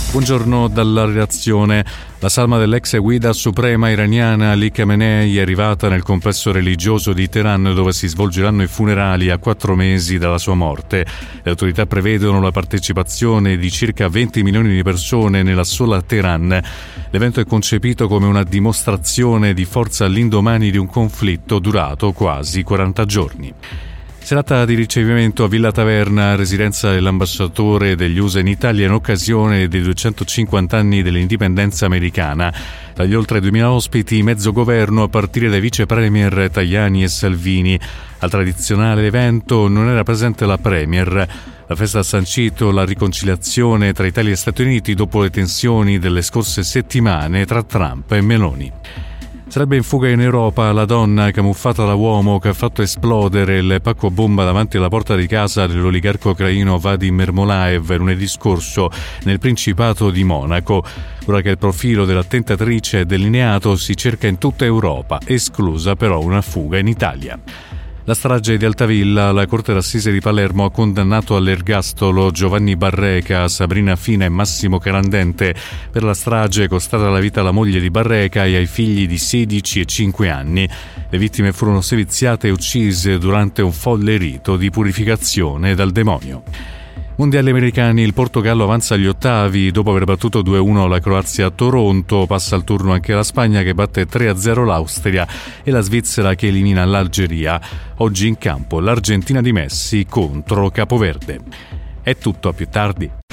Buongiorno dalla redazione. La salma dell'ex guida suprema iraniana Ali Khamenei è arrivata nel complesso religioso di Teheran, dove si svolgeranno i funerali a 4 mesi dalla sua morte. Le autorità prevedono la partecipazione di circa 20 milioni di persone nella sola Teheran. L'evento è concepito come una dimostrazione di forza all'indomani di un conflitto durato quasi 40 giorni. Serata di ricevimento a Villa Taverna, residenza dell'ambasciatore degli USA in Italia in occasione dei 250 anni dell'indipendenza americana. Tra gli oltre 2000 ospiti, mezzo governo a partire dai vice premier Tajani e Salvini. Al tradizionale evento non era presente la premier. La festa ha sancito la riconciliazione tra Italia e Stati Uniti dopo le tensioni delle scorse settimane tra Trump e Meloni. Sarebbe in fuga in Europa la donna camuffata da uomo che ha fatto esplodere il pacco bomba davanti alla porta di casa dell'oligarco ucraino Vadim Ermolaev lunedì scorso nel Principato di Monaco. Ora che il profilo dell'attentatrice è delineato, si cerca in tutta Europa, esclusa però una fuga in Italia. La strage di Altavilla, la Corte d'Assise di Palermo ha condannato all'ergastolo Giovanni Barreca, Sabrina Fina e Massimo Carandente per la strage costata la vita alla moglie di Barreca e ai figli di 16 e 5 anni. Le vittime furono seviziate e uccise durante un folle rito di purificazione dal demonio. Mondiali americani, il Portogallo avanza agli ottavi dopo aver battuto 2-1 la Croazia a Toronto, passa al turno anche la Spagna che batte 3-0 l'Austria e la Svizzera che elimina l'Algeria. Oggi in campo l'Argentina di Messi contro Capoverde. È tutto, a più tardi.